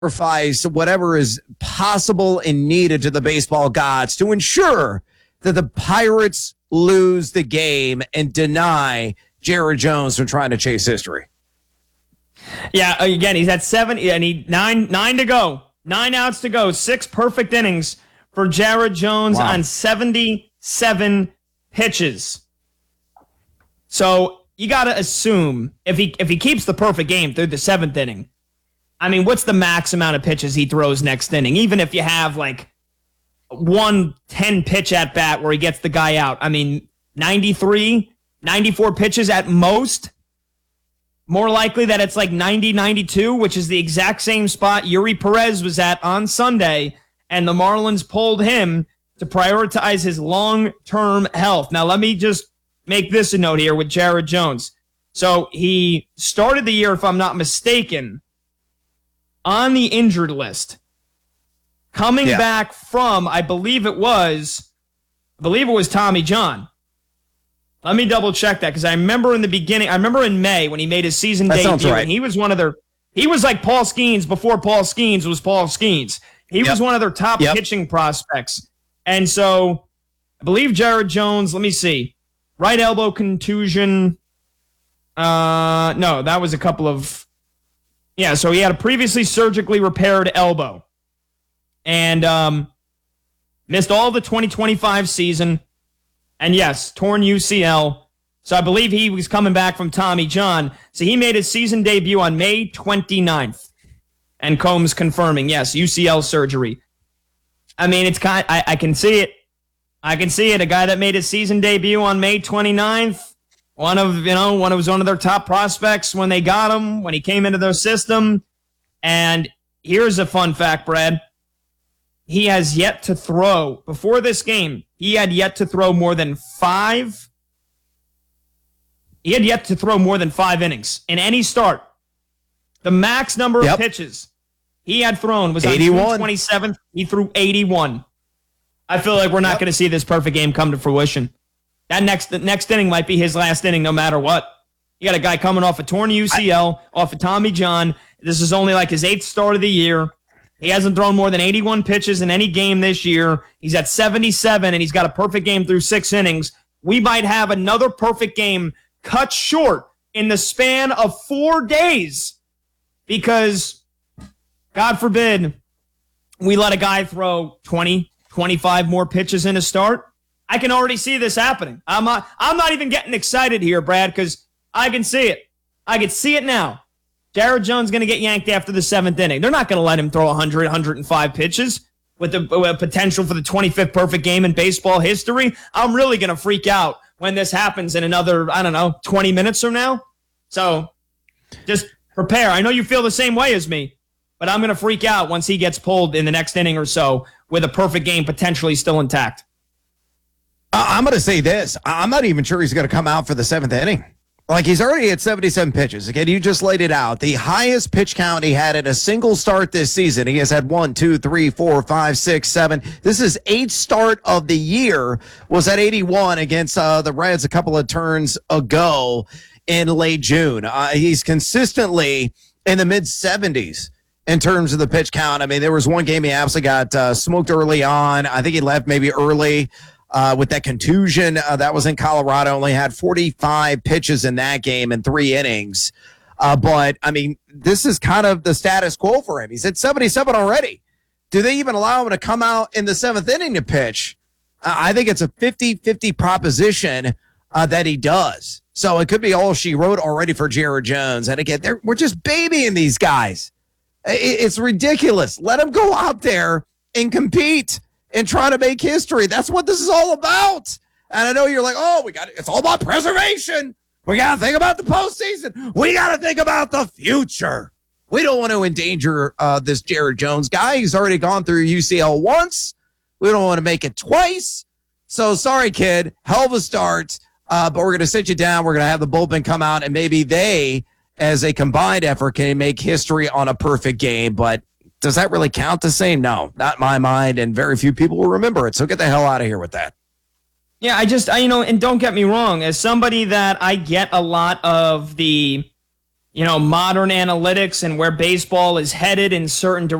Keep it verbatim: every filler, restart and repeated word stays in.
sacrifice whatever is possible and needed to the baseball gods to ensure that the Pirates lose the game and deny Jared Jones from trying to chase history. Yeah, again, he's at seven, and he nine nine to go, nine outs to go, six perfect innings for Jared Jones wow. on seventy-seven pitches. So you got to assume if he if he keeps the perfect game through the seventh inning, I mean, what's the max amount of pitches he throws next inning? Even if you have like one ten pitch at bat where he gets the guy out, I mean, ninety-three, ninety-four pitches at most. More likely that it's like ninety, ninety-two, which is the exact same spot Yuri Perez was at on Sunday, and the Marlins pulled him to prioritize his long-term health. Now, let me just make this a note here with Jared Jones. So he started the year, if I'm not mistaken, on the injured list. Coming yeah. back from, I believe it was, I believe it was Tommy John. Let me double check that because I remember in the beginning, I remember in May when he made his season that debut, right. and he was one of their, he was like Paul Skeens before Paul Skeens was Paul Skeens. He yep. was one of their top yep. pitching prospects. And so I believe Jared Jones, let me see, right elbow contusion. Uh, no, that was a couple of, yeah, so he had a previously surgically repaired elbow and um, missed all the twenty twenty-five season. And yes, torn U C L. So I believe he was coming back from Tommy John. So he made his season debut on May twenty-ninth. And Combs confirming, yes, U C L surgery. I mean, it's kind. I, I can see it. I can see it. A guy that made his season debut on May twenty-ninth. One of, you know, one was one of their top prospects when they got him, when he came into their system. And here's a fun fact, Brad. He has yet to throw, before this game, he had yet to throw more than five. He had yet to throw more than five innings in any start. The max number yep. of pitches he had thrown was on eighty-one. June twenty-seventh. He threw eighty-one. I feel like we're not yep. going to see this perfect game come to fruition. That next the next inning might be his last inning no matter what. You got a guy coming off a torn U C L, I, off of Tommy John. This is only like his eighth start of the year. He hasn't thrown more than eighty-one pitches in any game this year. He's at seventy-seven, and he's got a perfect game through six innings. We might have another perfect game cut short in the span of four days because, God forbid, we let a guy throw twenty, twenty-five more pitches in a start. I can already see this happening. I'm not, I'm not even getting excited here, Brad, because I can see it. I can see it now. Jared Jones going to get yanked after the seventh inning. They're not going to let him throw one hundred, one hundred five pitches with the with potential for the twenty-fifth perfect game in baseball history. I'm really going to freak out when this happens in another, I don't know, twenty minutes from now. So just prepare. I know you feel the same way as me, but I'm going to freak out once he gets pulled in the next inning or so with a perfect game potentially still intact. I'm going to say this. I'm not even sure he's going to come out for the seventh inning. Like, he's already at seventy-seven pitches. Again, you just laid it out. The highest pitch count he had in a single start this season. He has had one, two, three, four, five, six, seven. This is eighth start of the year. Was at eighty-one against uh, the Reds a couple of turns ago in late June. Uh, he's consistently in the mid seventies in terms of the pitch count. I mean, there was one game he absolutely got uh, smoked early on. I think he left maybe early. Uh, with that contusion, uh, that was in Colorado, only had forty-five pitches in that game in three innings. Uh, but, I mean, this is kind of the status quo for him. He's at seventy-seven already. Do they even allow him to come out in the seventh inning to pitch? Uh, I think it's a fifty-fifty proposition uh, that he does. So it could be all she wrote already for Jared Jones. And again, we're just babying these guys. It, it's ridiculous. Let them go out there and compete and trying to make history. That's what this is all about. And I know you're like, oh, we got it. It's all about preservation. We got to think about the postseason. We got to think about the future. We don't want to endanger uh, this Jared Jones guy. He's already gone through U C L once. We don't want to make it twice. So sorry, kid. Hell of a start. Uh, but we're going to sit you down. We're going to have the bullpen come out, and maybe they, as a combined effort, can make history on a perfect game. But does that really count the same? No, not in my mind, and very few people will remember it. So get the hell out of here with that. Yeah, I just, I, you know, and don't get me wrong, as somebody that I get a lot of the you know, modern analytics and where baseball is headed in certain directions.